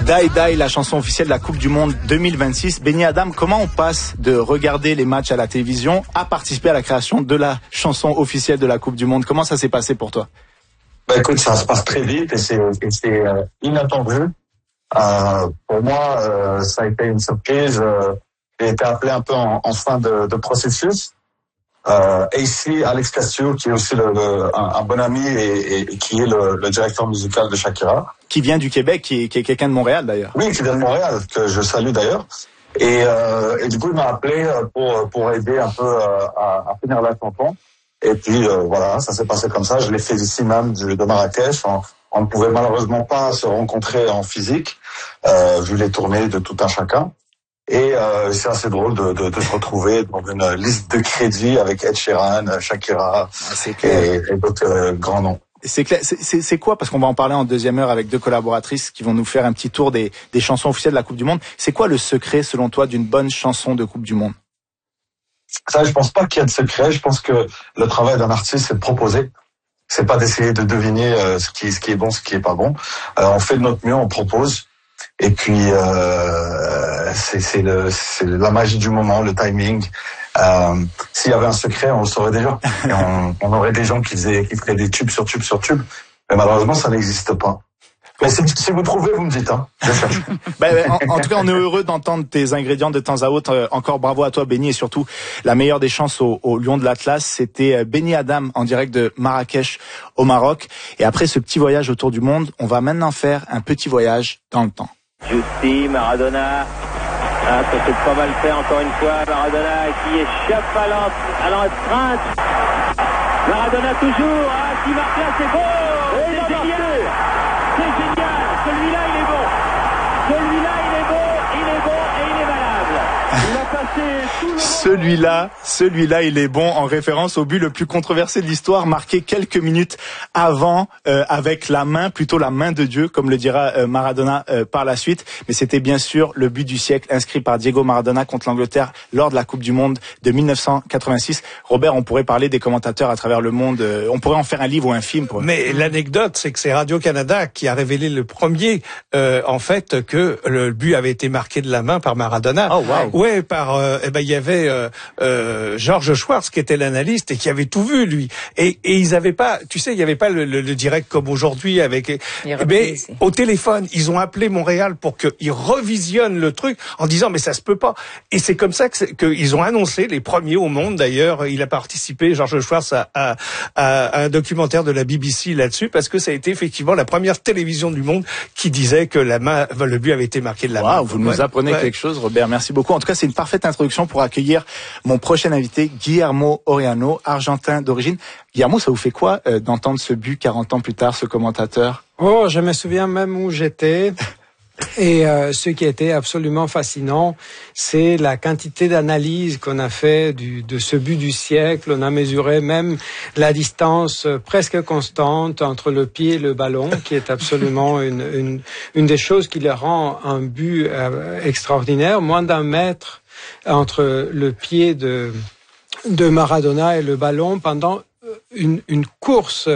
Die Die, la chanson officielle de la Coupe du Monde 2026. Benny Adam, comment on passe de regarder les matchs à la télévision à participer à la création de la chanson officielle de la Coupe du Monde? Comment ça s'est passé pour toi? Bah écoute, ça se passe très vite et c'est inattendu. Pour moi, ça a été une surprise. J'ai été appelé un peu en fin de processus. Et ici, Alex Castillo, qui est aussi un bon ami et qui est le directeur musical de Shakira. Qui vient du Québec, qui est quelqu'un de Montréal d'ailleurs. Oui, qui vient de Montréal, que je salue d'ailleurs. Et du coup, il m'a appelé pour aider un peu à finir la chanson. Et puis voilà, ça s'est passé comme ça. Je l'ai fait ici même de Marrakech. On ne pouvait malheureusement pas se rencontrer en physique, vu les tournées de tout un chacun. Et c'est assez drôle de se retrouver dans une liste de crédits avec Ed Sheeran, Shakira et d'autres grands noms. C'est clair. C'est quoi, parce qu'on va en parler en deuxième heure avec deux collaboratrices qui vont nous faire un petit tour des chansons officielles de la Coupe du Monde. C'est quoi le secret, selon toi, d'une bonne chanson de Coupe du Monde? Ça, je pense pas qu'il y a de secret. Je pense que le travail d'un artiste, c'est de proposer. C'est pas d'essayer de deviner ce qui est bon, ce qui est pas bon. On fait de notre mieux, on propose. Et puis c'est la magie du moment, le timing. S'il y avait un secret, on le saurait déjà. Et on aurait des gens qui feraient des tubes sur tubes sur tubes. Mais malheureusement, ça n'existe pas. Mais si vous trouvez, vous me dites, hein. Je cherche. En tout cas, on est heureux d'entendre tes ingrédients de temps à autre. Encore bravo à toi, Benny, et surtout la meilleure des chances au Lion de l'Atlas. C'était Benny Adam en direct de Marrakech au Maroc. Et après ce petit voyage autour du monde, on va maintenant faire un petit voyage dans le temps. Justi, Maradona. Ah, ça fait pas mal fait encore une fois. Maradona qui échappe à l'empreinte. Maradona toujours. Ah, qui marque là, c'est beau. C'est génial. C'est génial. Celui-là, il est bon. Celui-là, il est bon et il est valable. Il a passé tout le Celui-là, il est bon, en référence au but le plus controversé de l'histoire, marqué quelques minutes avant, avec la main, plutôt la main de Dieu, comme le dira Maradona par la suite. Mais c'était bien sûr le but du siècle inscrit par Diego Maradona contre l'Angleterre lors de la Coupe du Monde de 1986. Robert, on pourrait parler des commentateurs à travers le monde. On pourrait en faire un livre ou un film. Mais l'anecdote, c'est que c'est Radio-Canada qui a révélé le premier, en fait, que le but avait été marqué de la main par Maradona. Oh, wow. Ouais, il y avait Georges Schwartz qui était l'analyste et qui avait tout vu, lui. Et ils avaient pas, tu sais, il y avait pas le direct comme aujourd'hui avec, mais au téléphone, ils ont appelé Montréal pour qu'ils revisionnent le truc en disant mais ça se peut pas. Et c'est comme ça qu'ils ont annoncé, les premiers au monde d'ailleurs. Il a participé, Georges Schwartz, à un documentaire de la BBC là-dessus, parce que ça a été effectivement la première télévision du monde qui disait que le but avait été marqué de la main. Vous nous apprenez quelque chose, Robert. Merci beaucoup. En tout cas, c'est une parfaite introduction pour accueillir mon prochain invité, Guillermo Oriano, argentin d'origine. Guillermo, ça vous fait quoi d'entendre ce but 40 ans plus tard, ce commentateur? Oh, je me souviens même où j'étais. Et ce qui était absolument fascinant, c'est la quantité d'analyse qu'on a fait de ce but du siècle. On a mesuré même la distance presque constante entre le pied et le ballon, qui est absolument une des choses qui le rend un but extraordinaire. Moins d'un mètre entre le pied de Maradona et le ballon pendant une course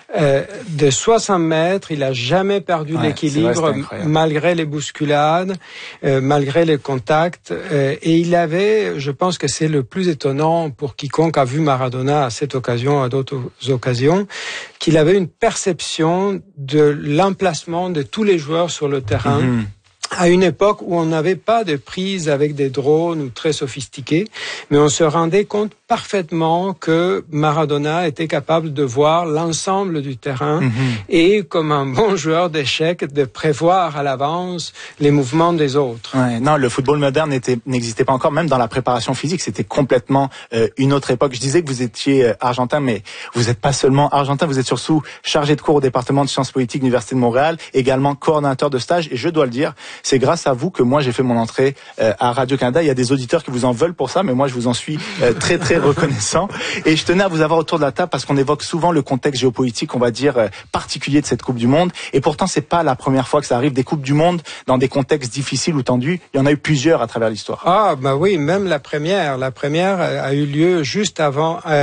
de 60 mètres. Il a jamais perdu l'équilibre malgré les bousculades, malgré les contacts. Et il avait, je pense que c'est le plus étonnant pour quiconque a vu Maradona à cette occasion, à d'autres occasions, qu'il avait une perception de l'emplacement de tous les joueurs sur le terrain. À une époque où on n'avait pas de prise avec des drones ou très sophistiqués, mais on se rendait compte parfaitement que Maradona était capable de voir l'ensemble du terrain et, comme un bon joueur d'échecs, de prévoir à l'avance les mouvements des autres. Ouais, non, le football moderne n'existait pas encore, même dans la préparation physique, c'était complètement une autre époque. Je disais que vous étiez argentin, mais vous n'êtes pas seulement argentin, vous êtes surtout chargé de cours au département de sciences politiques de l'Université de Montréal, également coordonnateur de stage, et je dois le dire, c'est grâce à vous que moi j'ai fait mon entrée à Radio-Canada. Il y a des auditeurs qui vous en veulent pour ça, mais moi je vous en suis très très reconnaissant. Et je tenais à vous avoir autour de la table parce qu'on évoque souvent le contexte géopolitique, on va dire, particulier de cette Coupe du Monde. Et pourtant, c'est pas la première fois que ça arrive, des Coupes du Monde dans des contextes difficiles ou tendus. Il y en a eu plusieurs à travers l'histoire. Ah, bah oui, même la première a eu lieu juste avant,